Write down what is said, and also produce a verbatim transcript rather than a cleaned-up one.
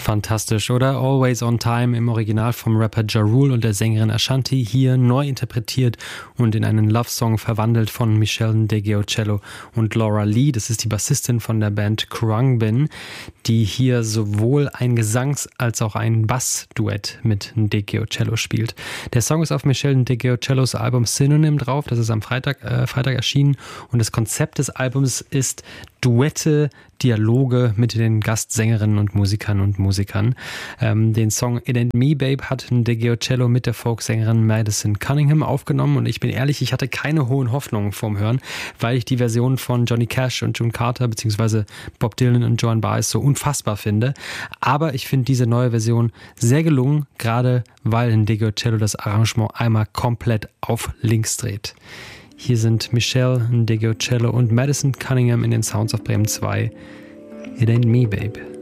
Fantastisch, oder? Always on Time im Original vom Rapper Ja Rule und der Sängerin Ashanti, hier neu interpretiert und in einen Love-Song verwandelt von Meshell Ndegeocello und Laura Lee. Das ist die Bassistin von der Band Khruangbin, die hier sowohl ein Gesangs- als auch ein Bass-Duett mit Ndegeocello spielt. Der Song ist auf Meshell Ndegeocellos Album Synonym drauf, das ist am Freitag, äh, Freitag erschienen, und das Konzept des Albums ist Duette, Dialoge mit den Gastsängerinnen und Musikern und Musikern. Ähm, den Song It Ain't Me Babe hat Ndegeocello mit der Folksängerin Madison Cunningham aufgenommen, und ich bin ehrlich, ich hatte keine hohen Hoffnungen vorm Hören, weil ich die Version von Johnny Cash und June Carter bzw. Bob Dylan und Joan Baez so unfassbar finde. Aber ich finde diese neue Version sehr gelungen, gerade weil Ndegeocello das Arrangement einmal komplett auf links dreht. Hier sind Meshell Ndegeocello und Madison Cunningham in den Sounds of Bremen zwei. It Ain't Me Babe.